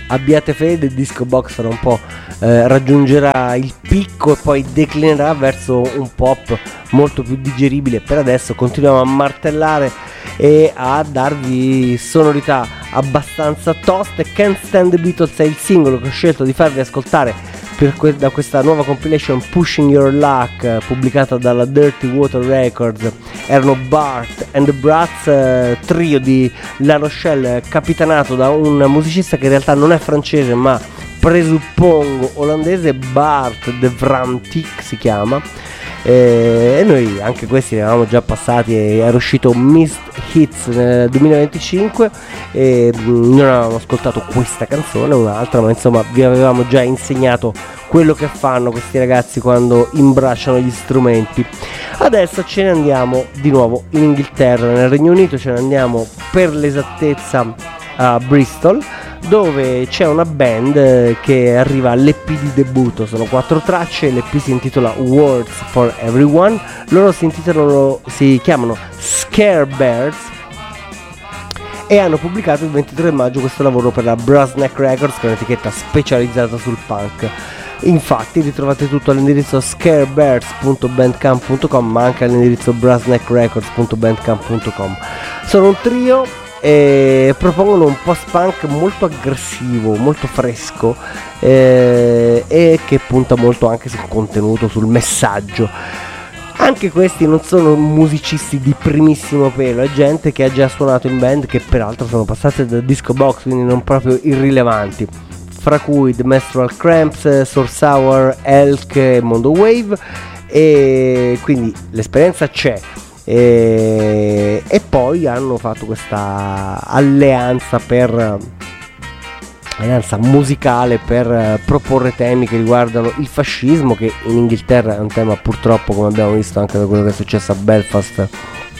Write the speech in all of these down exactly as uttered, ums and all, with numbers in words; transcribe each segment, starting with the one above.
abbiate fede, Disco Box fra un po' eh, raggiungerà il picco e poi declinerà verso un pop molto più digeribile. Per adesso continuiamo a martellare e a darvi sonorità abbastanza toste. Can't Stand the Beatles è il singolo che ho scelto di farvi ascoltare per que- da questa nuova compilation Pushing Your Luck, eh, pubblicata dalla Dirty Water Records. Erano Bart and the Brats, eh, trio di La Rochelle, capitanato da un musicista che in realtà non è francese ma presuppongo olandese, Bart de Vrantic si chiama. E noi anche questi ne avevamo già passati, e era uscito Missed Hits nel duemilaventicinque e non avevamo ascoltato questa canzone, un'altra, ma insomma vi avevamo già insegnato quello che fanno questi ragazzi quando imbracciano gli strumenti. Adesso ce ne andiamo di nuovo in Inghilterra, nel Regno Unito, ce ne andiamo per l'esattezza a Bristol, dove c'è una band che arriva all'E P di debutto. Sono quattro tracce, l'E P si intitola Words for Everyone, loro si intitolano, si chiamano Scarebirds e hanno pubblicato il ventitré maggio questo lavoro per la Brassneck Records, che è un'etichetta specializzata sul punk. Infatti ritrovate tutto all'indirizzo scarebirds punto bandcamp punto com, ma anche all'indirizzo brassneck records punto bandcamp punto com. Sono un trio e propongono un post-punk molto aggressivo, molto fresco, eh, e che punta molto anche sul contenuto, sul messaggio. Anche questi non sono musicisti di primissimo pelo, è gente che ha già suonato in band che peraltro sono passate da Disco Box, quindi non proprio irrilevanti, fra cui The Menstrual Cramps, Source Hour, Elk e Mondo Wave, e quindi l'esperienza c'è. E, e poi hanno fatto questa alleanza per alleanza musicale per proporre temi che riguardano il fascismo, che in Inghilterra è un tema purtroppo, come abbiamo visto anche da quello che è successo a Belfast,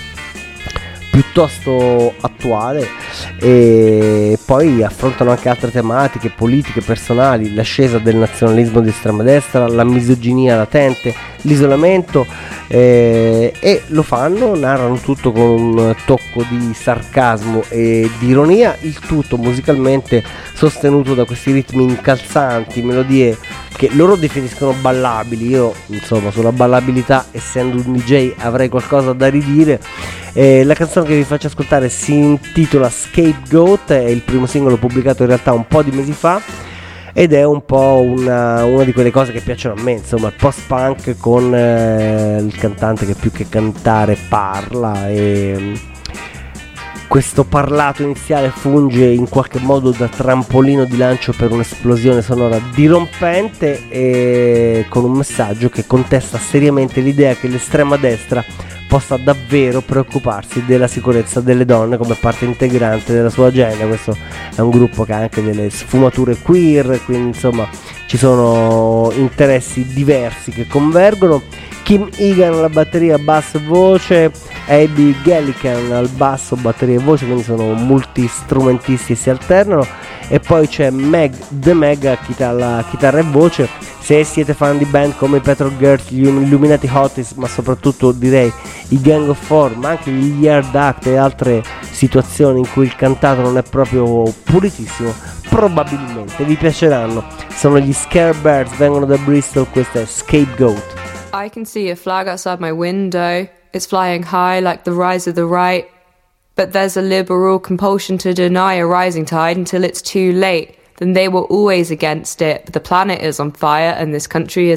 piuttosto attuale. E poi affrontano anche altre tematiche politiche, personali, l'ascesa del nazionalismo di estrema destra, la misoginia latente, l'isolamento, eh, e lo fanno, narrano tutto con un tocco di sarcasmo e di ironia, il tutto musicalmente sostenuto da questi ritmi incalzanti, melodie che loro definiscono ballabili. Io insomma sulla ballabilità, essendo un D J, avrei qualcosa da ridire. Eh, la canzone che vi faccio ascoltare si intitola Scapegoat, è il primo singolo pubblicato in realtà un po' di mesi fa ed è un po' una, una di quelle cose che piacciono a me, insomma, il post-punk con eh, il cantante che più che cantare parla, e questo parlato iniziale funge in qualche modo da trampolino di lancio per un'esplosione sonora dirompente, e con un messaggio che contesta seriamente l'idea che l'estrema destra possa davvero preoccuparsi della sicurezza delle donne come parte integrante della sua agenda. Questo è un gruppo che ha anche delle sfumature queer, quindi insomma ci sono interessi diversi che convergono. Kim Egan alla batteria, basso e voce, A B Gallican al basso, batteria e voce, quindi sono multistrumentisti e si alternano. E poi c'è Meg The Meg alla chitarra e voce. Se siete fan di band come i Petrol Girls, gli Illuminati Hotties, ma soprattutto direi i Gang of Four, ma anche gli Yard Act e altre situazioni in cui il cantato non è proprio pulitissimo, probabilmente vi piaceranno. Sono gli Scarebirds, vengono da Bristol, questa è Scapegoat. I can see a flag outside my window. It's flying high like the rise of the right. But there's a liberal compulsion to deny a rising tide until it's too late. Then they were always against it. But the planet is on fire and this country is